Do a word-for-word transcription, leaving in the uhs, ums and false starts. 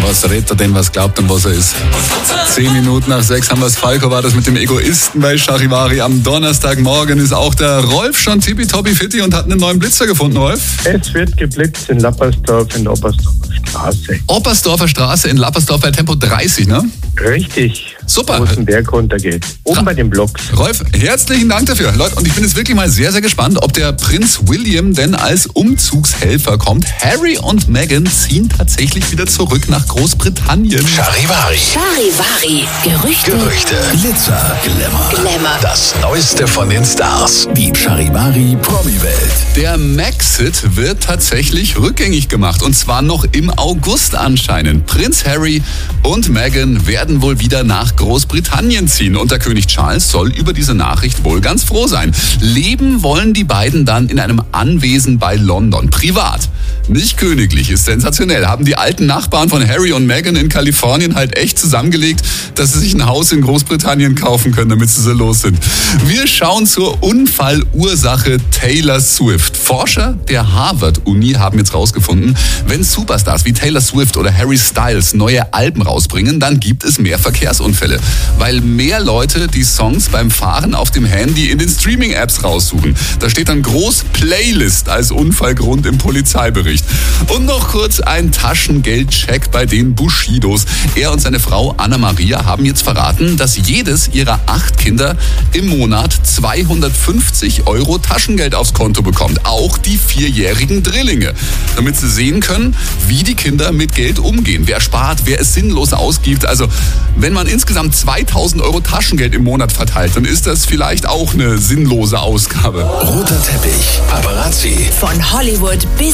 was redet er denn, was glaubt denn, was er ist? Zehn Minuten nach sechs haben wir es. Falco war das mit dem Egoisten bei Charivari. Am Donnerstagmorgen ist auch der Rolf schon tippitoppi fitti und hat einen neuen Blitzer gefunden, Rolf. Es wird geblitzt in Lappersdorf in der Oberstdorfer Straße. Oppersdorfer Straße in Lappersdorf bei Tempo dreißig, ne? Richtig. Super. Wo es den Berg runtergeht. Oben bei den Blocks. Rolf, herzlichen Dank dafür. Leute, und ich bin jetzt wirklich mal sehr, sehr gespannt, ob der Prinz William denn als Umzugshelfer kommt. Harry und Meghan ziehen tatsächlich wieder zurück nach Großbritannien. Charivari. Charivari. Gerüchte. Gerüchte. Glitzer. Glamour. Glamour. Das Neueste von den Stars. Die Charivari Promi-Welt. Der Maxit wird tatsächlich rückgängig gemacht. Und zwar noch im August anscheinend. Prinz Harry und Meghan werden wohl wieder nach Großbritannien ziehen. Und der König Charles soll über diese Nachricht wohl ganz froh sein. Leben wollen die beiden dann in einem Anwesen bei London. Privat. Nicht königlich, ist sensationell. Haben die alten Nachbarn von Harry und Meghan in Kalifornien halt echt zusammengelegt, dass sie sich ein Haus in Großbritannien kaufen können, damit sie so los sind. Wir schauen zur Unfallursache Taylor Swift. Forscher der Harvard-Uni haben jetzt rausgefunden, wenn Superstars wie Taylor Swift oder Harry Styles neue Alben rausbringen, dann gibt es mehr Verkehrsunfälle, weil mehr Leute die Songs beim Fahren auf dem Handy in den Streaming-Apps raussuchen. Da steht dann groß Playlist als Unfallgrund im Polizeibericht. Und noch kurz ein Taschengeldcheck bei den Bushidos. Er und seine Frau Anna-Maria haben jetzt verraten, dass jedes ihrer acht Kinder im Monat zweihundertfünfzig Euro Taschengeld aufs Konto bekommt. Auch die vierjährigen Drillinge. Damit sie sehen können, wie die Kinder mit Geld umgehen. Wer spart, wer es sinnlos ausgibt. Also, wenn man insgesamt zweitausend Euro Taschengeld im Monat verteilt, dann ist das vielleicht auch eine sinnlose Ausgabe. Roter Teppich. Paparazzi. Von Hollywood bis